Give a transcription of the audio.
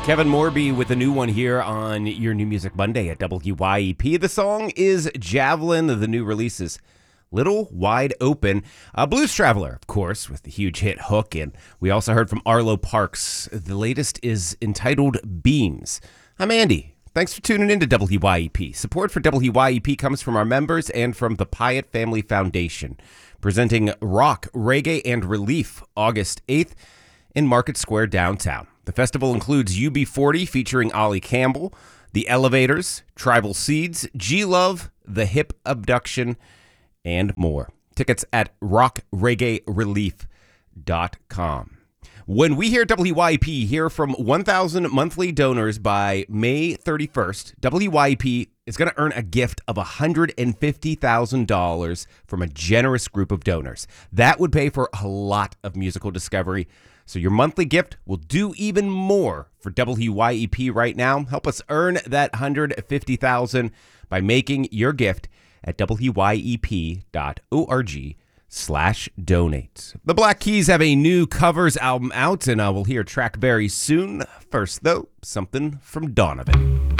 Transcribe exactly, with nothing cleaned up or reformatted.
Kevin Morby with a new one here on your New Music Monday at W Y E P. The song is Javelin. The new release is Little Wide Open. Uh, Blues Traveler, of course, with the huge hit Hook. And we also heard from Arlo Parks. The latest is entitled Beams. I'm Andy. Thanks for tuning in to W Y E P. Support for W Y E P comes from our members and from the Pyatt Family Foundation, presenting Rock, Reggae, and Relief August eighth in Market Square downtown. The festival includes U B forty featuring Ollie Campbell, The Elevators, Tribal Seeds, G-Love, The Hip Abduction, and more. Tickets at rock reggae relief dot com. When we here at W Y E P hear from one thousand monthly donors by May thirty-first, W Y E P is going to earn a gift of one hundred fifty thousand dollars from a generous group of donors. That would pay for a lot of musical discovery. So your monthly gift will do even more for W Y E P right now. Help us earn that one hundred fifty thousand dollars by making your gift at W Y E P dot org slash donate. The Black Keys have a new covers album out, and uh, we'll hear a track very soon. First, though, something from Donovan.